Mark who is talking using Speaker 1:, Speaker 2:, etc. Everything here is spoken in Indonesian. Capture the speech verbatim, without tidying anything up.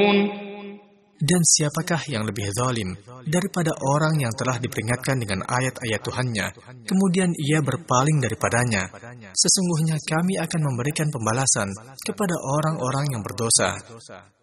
Speaker 1: Dan siapakah yang lebih zalim daripada orang yang telah diperingatkan dengan ayat-ayat Tuhannya, kemudian ia berpaling daripadanya? Sesungguhnya kami akan memberikan pembalasan kepada orang-orang yang berdosa.